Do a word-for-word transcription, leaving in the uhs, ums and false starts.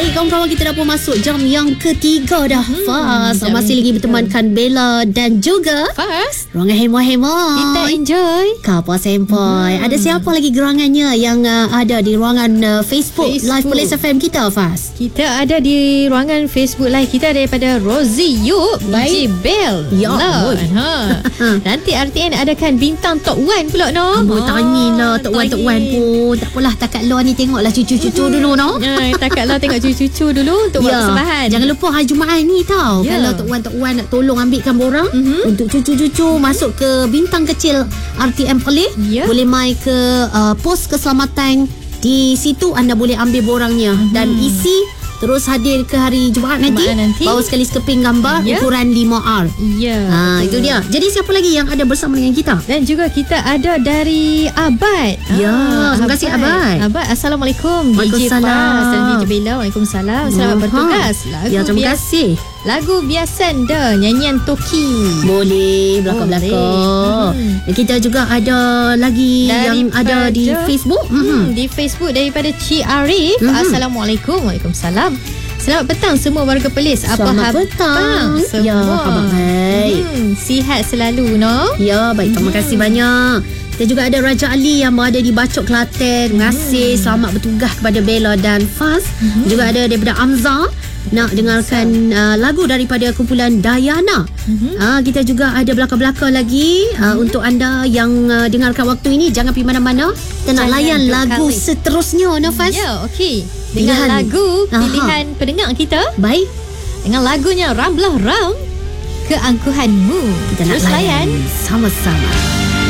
Baik, kawan-kawan, kita dah pun masuk jam yang ketiga dah. hmm, Fas masih lagi bertemankan Bella dan juga Fas. Ruangan Hemah-Hemah. Kita enjoy Kapa Sempoi. hmm. Ada siapa lagi gerangannya yang uh, ada di ruangan uh, Facebook, Facebook Live Police F M kita, Fas? Kita ada di ruangan Facebook Live kita daripada Rosie Yuk, D J Bell. Ya ha. Nanti R T N adakan bintang Top One pula, no? Amboi, tangilah Tok Wan Tok Wan pun. Tak apalah, takat luar ni tengoklah cucu-cucu hmm. dulu, no? Ya, takat luar tengok cucu-cucu dulu untuk buat ya. persembahan. Jangan lupa hari Jumaat ni tau. Ya. Kalau Tok Wan Tok Wan nak tolong ambilkan borang mm-hmm. untuk cucu-cucu masuk ke bintang kecil R T M Perlis, ya. Boleh mai ke uh, pos keselamatan. Di situ anda boleh ambil borangnya mm-hmm. dan isi terus hadir ke hari Jumaat nanti, nanti. Bawa sekali skeping gambar, ya. Ukuran lima R. Ya. Ha, itu dia. Jadi siapa lagi yang ada bersama dengan kita? Dan juga kita ada dari Abad. Ya, ah, terima kasih Abad. Abad, Assalamualaikum. Waalaikumsalam. Dan D J Bella, Waalaikumsalam. Selamat bertugas. Lagu ya, terima kasih. Lagu Biasan dah, nyanyian Toki. Boleh, belakang-belakang. Hmm. Dan kita juga ada lagi daripada, yang ada di Facebook. Hmm, di Facebook daripada Cik Arif. Hmm. Assalamualaikum. Waalaikumsalam. Selamat petang semua warga Perlis. Apa Selamat khabar petang semua? Ya, khabar baik. Hmm, sihat selalu, no? Ya, baik. Terima hmm. kasih banyak. Kita juga ada Raja Ali yang berada di Bacok, Kelantan. Terima kasih. Hmm. Selamat bertugas kepada Bella dan Faz. Hmm. Juga ada daripada Amza. Nak dengarkan uh, lagu daripada kumpulan Dayana. Mm-hmm. Uh, kita juga ada belakang-belakang lagi uh, mm-hmm. untuk anda yang uh, dengarkan waktu ini. Jangan pergi mana-mana. Kita nak layan lagu kali. Seterusnya, Nafas. Ya, okey. Dengan pilihan. lagu pilihan Aha. pendengar kita. Baik. Dengan lagunya Ramblah Ram Keangkuhanmu. Kita nak Terus layan sama-sama.